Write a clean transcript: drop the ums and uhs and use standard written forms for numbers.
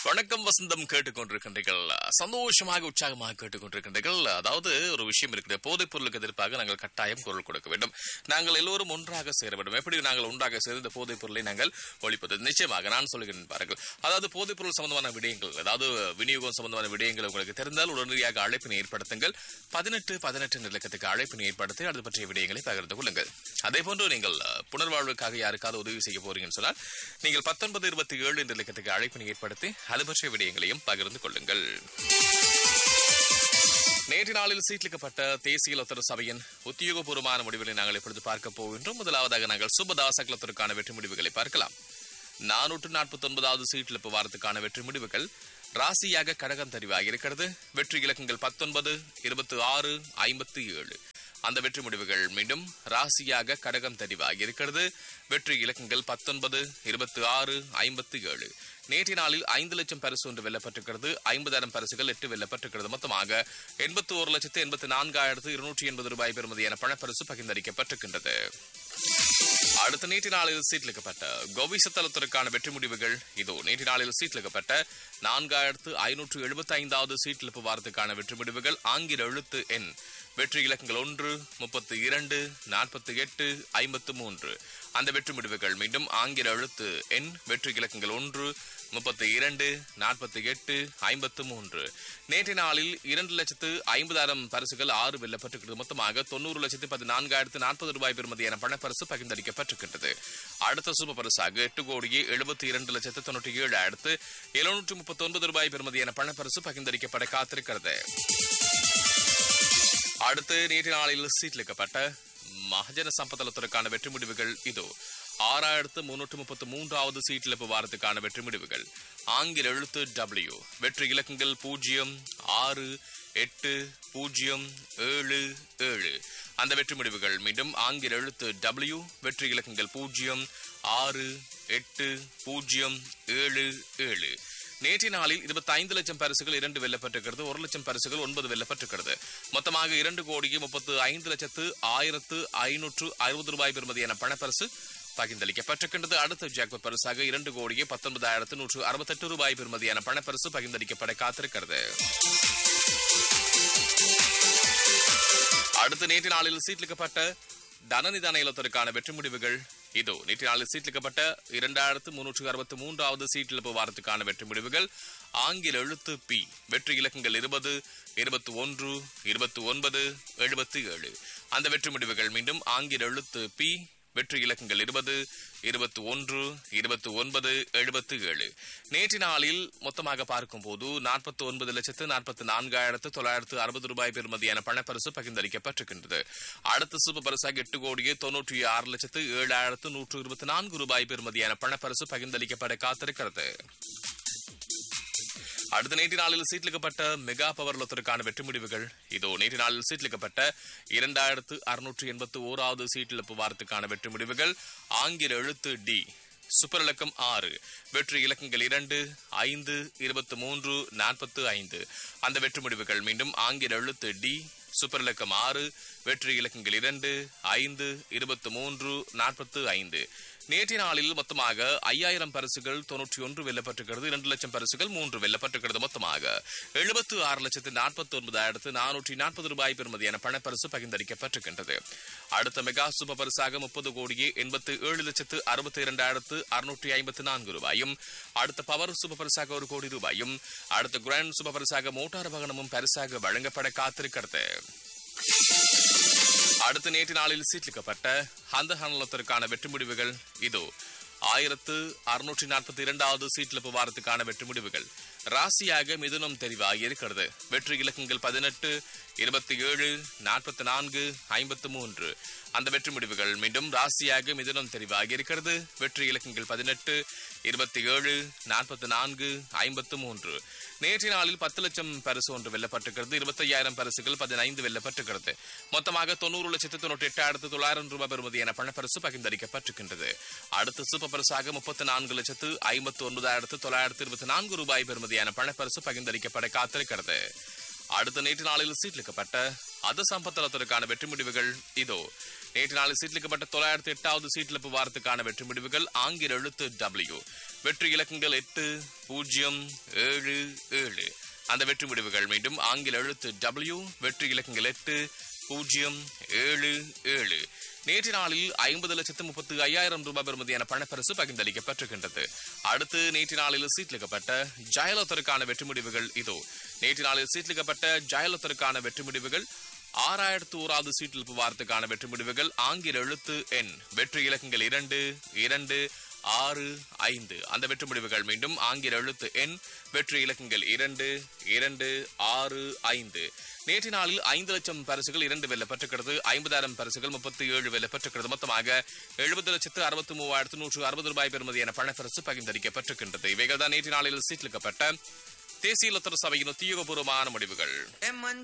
வணக்கம் வசந்தம் கேட்டுக்கொண்டிருக்கின்றீர்கள். சந்தோஷமாக உற்சாகமாக கேட்டுக்கொண்டிருக்கின்றீர்கள். அதாவது ஒரு விஷயம் இருக்குது. போதைப் பொருளுக்கு எதிர்ப்பாக நாங்கள் கட்டாயம் குரல் கொடுக்க வேண்டும். நாங்கள் எல்லோரும் ஒன்றாக சேர வேண்டும். எப்படி நாங்கள் ஒன்றாக சேர்ந்து இந்த போதைப் பொருளை நாங்கள் ஒழிப்பது? நிச்சயமாக நான் சொல்லுகிறேன் பாருங்கள். அதாவது போதைப் பொருள் சம்பந்தமான விடயங்கள், அதாவது விநியோகம் சம்பந்தமான விடயங்கள் உங்களுக்கு தெரிந்தால் உடனடியாக அழைப்பினை ஏற்படுத்துங்கள். 18 இலக்கத்துக்கு அழைப்பினை ஏற்படுத்தி அது பற்றிய விடயங்களை பகிர்ந்து கொள்ளுங்கள். அதே போன்று நீங்கள் புனர்வாழ்வுக்காக யாருக்காவது உதவி செய்ய போறீங்கன்னு சொன்னால் நீங்கள் 1927 என்ற இலக்கத்துக்கு அழைப்பினை ஏற்படுத்தி அது பற்றிய விடயங்களையும் பகிர்ந்து கொள்ளுங்கள். நேற்று நாளில் சீட்லிக்கப்பட்ட தேசிய லொத்தர் சபையின் உத்தியோகபூர்வமான முடிவுகளை நாங்கள் இப்பொழுது பார்க்க போகின்றோம். முதலாவதாக நாங்கள் சுபதாச லொத்தருக்கான வெற்றி முடிவுகளை பார்க்கலாம். 449வது சீட்டிழப்பு வாரத்துக்கான வெற்றி முடிவுகள் ராசியாக கடகம் தெரிவாக இருக்கிறது. வெற்றி இலக்கங்கள் 19, 26, 57. அந்த வெற்றி முடிவுகள் மீண்டும் ராசியாக கடகம் தெரிவாக இருக்கிறது. வெற்றி இலக்கங்கள் 19, 26, 57. நேற்றைய நாளில் 5 லட்சம் பரிசு ஒன்று வெல்லப்பட்டிருக்கிறது. 50,000 பரிசுகள் 8 வெல்லப்பட்டிருக்கிறது. மொத்தமாக 81,84,280 ரூபாய் பெறுமதியான பணப்பரிசு பகிர்ந்தளிக்கப்பட்டிருக்கின்றது. அடுத்த நேற்று நாளில் சீட்லிக்கப்பட்ட கோவிசத்தலத்திற்கான வெற்றி முடிவுகள் இதோ. நேற்று நாளில் சீட்லிக்கப்பட்ட 4,575வது சீட்டிழப்பு வாரத்துக்கான வெற்றி முடிவுகள் ஆங்கில எழுத்து எண். வெற்றி இலக்கங்கள் 1, 32, 48, 53. அந்த வெற்றி முடிவுகள் மீண்டும் ஆங்கில எழுத்து எண். வெற்றி இலக்கங்கள் 1, 32, 48, 53. நேற்றைய நாளில் 2,50,000 பரிசுகள் 6 வெல்லப்பட்டிருக்கிறது. மொத்தமாக 90,14,040 ரூபாய் பெறுமதியான பணப்பரிசு பகிர்ந்தளிக்கப்பட்டிருக்கின்றது. அடுத்த சூப்பர் பரிசாக 8,72,97,739 ரூபாய் பெறுமதியான பணப்பரிசு பகிர்ந்தளிக்கப்பட காத்திருக்கிறது. அடுத்து நேற்று நாளில் சீட்லிக்கப்பட்ட மகஜன சம்பத்தலத்திற்கான வெற்றி முடிவுகள் இதோ. 6,333வது சீட்டிழப்பு வாரத்துக்கான வெற்றி முடிவுகள் ஆங்கில எழுத்து W. வெற்றி இலக்கங்கள் 0, 6, 8, 0, 7, 7. அந்த வெற்றி முடிவுகள் மீண்டும் ஆங்கில எழுத்து W. வெற்றி இலக்கங்கள் 0, 6, 8, 0, 7, 7. நேற்றைய நாளில் 25 லட்சம் பரிசுகள் 2 வெல்லப்பட்டிருக்கிறது. 1 லட்சம் பரிசுகள் 9 வெல்லப்பட்டிருக்கிறது. மொத்தமாக 2,35,1,560 ரூபாய் பெறுமதியான பணப்பரிசு பகிர்ந்தளிக்கப்பட்டிருக்கின்றது. அடுத்த ஜாக்பாட் பரிசாக 2,19,168 ரூபாய் பெறுமதியான பணப்பரிசு பகிர்ந்தளிக்கப்பட காத்திருக்கிறது. அடுத்து நேற்று நாளில் சீட்லிக்கப்பட்ட தனநிதான இலத்திற்கான வெற்றி முடிவுகள் இதோ. நேற்று நாளில் சீட்லிக்கப்பட்ட 2,363வது சீட்டிழப்பு வாரத்துக்கான வெற்றி முடிவுகள் ஆங்கில எழுத்து P. வெற்றி இலக்கங்கள் 20, 21, 29, 77. அந்த வெற்றி முடிவுகள் மீண்டும் ஆங்கில எழுத்து P. வெற்றி இலக்கங்கள் 20, 21, 29, 77. நேற்று நாளில் மொத்தமாக பார்க்கும் போது 49,44,960 ரூபாய் பெறுமதியான பணப்பரிசு பகிர்ந்தளிக்கப்பட்டிருக்கின்றது. அடுத்த சூப்பர் பரிசாக 8,96,07,124 ரூபாய் பெறுமதியான பணப்பரிசு பகிர்ந்தளிக்கப்பட காத்திருக்கிறது. அடுத்த நேற்று நாளில் சீட்லிக்கப்பட்ட மெகா பவர் லொத்தருக்கான வெற்றி முடிவுகள் இதோ. நேற்று நாளில் சீட்லிக்கப்பட்ட 2,681வது சீட்டிழப்பு வாரத்துக்கான வெற்றி முடிவுகள் ஆங்கில எழுத்து D. சூப்பர் இலக்கம் 6. வெற்றி இலக்கங்கள் 2, 5, 23, 45. அந்த வெற்றி முடிவுகள் மீண்டும் ஆங்கில எழுத்து D. சூப்பர் இலக்கம் 6. வெற்றி இலக்கங்கள் 2, 5, 23, 45. நேற்றைய நாளில் மொத்தமாக 5,000 பரிசுகள் 91 வெல்லப்பட்டிருக்கிறது. 2 லட்சம் பரிசுகள் 3 வெல்லப்பட்டிருக்கிறது. மொத்தமாக 76,49,440 ரூபாய் பெறுமதியான பணப்பரிசு பகிர்ந்தளிக்கப்பட்டிருக்கின்றது. அடுத்த மெகா சூப்பர் பரிசாக 30,87,62,654 ரூபாயும், அடுத்த பவர் சூப்பர் பரிசாக 1 கோடி ரூபாயும், அடுத்த கிராண்ட் சூப்பர் பரிசாக மோட்டார் வாகனமும் பரிசாக வழங்கப்பட காத்திருக்கிறது. அடுத்த நேற்று நாளில் சீட்லிக்கப்பட்ட அந்த ஹனலத்திற்கான வெற்றி முடிவுகள் இதோ. 1,642வது சீட்டிழப்பு வாரத்துக்கான வெற்றி முடிவுகள் ராசியாக மிதுனம் தெரிவாகி இருக்கிறது. வெற்றி இலக்கங்கள் 18, 27, 44, 53. அந்த வெற்றி முடிவுகள் மீண்டும் ராசியாக மிதுனம் தெரிவாகி இருக்கிறது. வெற்றி இலக்கங்கள் 18, 27, 44, 53. நேற்றைய நாளில் 10 லட்சம் பரிசு ஒன்று வெல்லப்பட்டிருக்கிறது. 25,000 பரிசுகள் 15 வெல்லப்பட்டிருக்கிறது. மொத்தமாக 90,98,900 ரூபாய் பெறுமதியான பணப்பரிசு பகிர்ந்தளிக்கப்பட்டிருக்கின்றது. அடுத்த சூப்பர் பரிசாக 34,59,924 ரூபாய் பெறுமதியான பணப்பரிசு பகிர்ந்தளிக்கப்பட காத்திருக்கிறது. அடுத்த நேற்று நாளில் சீட்லிக்கப்பட்ட அது சம்பத்தலத்திற்கான வெற்றி முடிவுகள் இதோ. நேற்று நாளில் சீட்லிக்கப்பட்ட 908வது சீட்டிழப்பு வாரத்துக்கான வெற்றி முடிவுகள் ஆங்கில எழுத்து W. வெற்றி இலக்கங்கள் 8077. அந்த வெற்றி முடிவுகள் மீண்டும் ஆங்கில எழுத்து W. வெற்றி இலக்கங்கள் 8077. நேற்று நாளில் 50,35,000 ரூபாய் பெறுமதியான பணப்பரிசு பகிர்ந்தளிக்கப்பட்டிருக்கின்றது. அடுத்து நேற்று நாளில் சீட்லிக்கப்பட்ட ஜெயலலிதருக்கான வெற்றி முடிவுகள் இதோ. நேற்று நாளில் சீட்லிக்கப்பட்ட ஜெயலலிதருக்கான வெற்றி முடிவுகள் 6001வது சீட்டிழப்பு வாரத்துக்கான வெற்றி முடிவுகள் ஆங்கில எழுத்து N. வெற்றி இலக்கங்கள் 2265. அந்த வெற்றி முடிவுகள் மீண்டும் ஆங்கில எழுத்து N. வெற்றி இலக்கங்கள் 2265. நேற்று நாளில் 5 லட்சம் பரிசுகள் 2 வெல்லப்பட்டிருக்கிறது. 50,000 பரிசுகள் 37 வெல்லப்பட்டிருக்கிறது. மொத்தமாக 70,63,160 ரூபாய் பெறுமதியான பணப்பரிசு பகிர்ந்தளிக்கப்பட்டிருக்கின்றது. இவைகள் தான் நேற்று நாளில் சீட்லிக்கப்பட்ட தேசிய லொத்தர் சபையின் உத்தியோகபூர்வமான முடிவுகள்.